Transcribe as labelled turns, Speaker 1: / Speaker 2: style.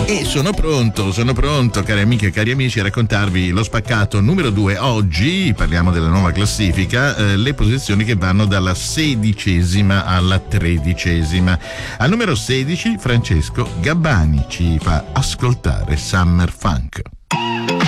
Speaker 1: E sono pronto, cari amiche e cari amici, a raccontarvi lo spaccato numero 2. Oggi parliamo della nuova classifica, le posizioni che vanno dalla 16ª alla 13ª. Al numero 16 Francesco Gabbani ci fa ascoltare Summer Funk.